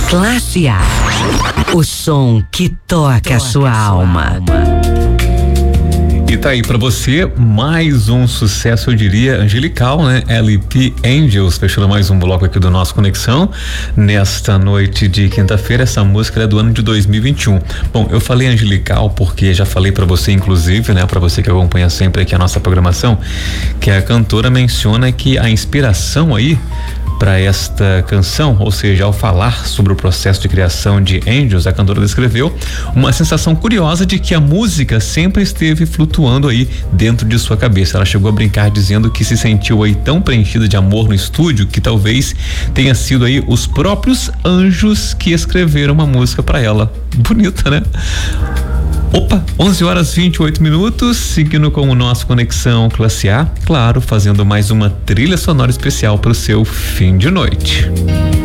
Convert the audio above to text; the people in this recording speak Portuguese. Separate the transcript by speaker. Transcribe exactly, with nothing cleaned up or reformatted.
Speaker 1: Classe A, o som que toca a sua alma.
Speaker 2: E tá aí pra você mais um sucesso, eu diria, angelical, né? L P Angels, fechando mais um bloco aqui do nosso Conexão nesta noite de quinta-feira. Essa música é do ano de dois mil e vinte e um. Bom, eu falei angelical porque já falei pra você, inclusive, né? Pra você que acompanha sempre aqui a nossa programação, que a cantora menciona que a inspiração aí para esta canção, ou seja, ao falar sobre o processo de criação de Angels, a cantora descreveu uma sensação curiosa de que a música sempre esteve flutuando aí dentro de sua cabeça. Ela chegou a brincar dizendo que se sentiu aí tão preenchida de amor no estúdio que talvez tenha sido aí os próprios anjos que escreveram uma música para ela. Bonita, né? Opa, onze horas e vinte e oito minutos, seguindo com o nosso Conexão Classe A, claro, fazendo mais uma trilha sonora especial para o seu fim de noite.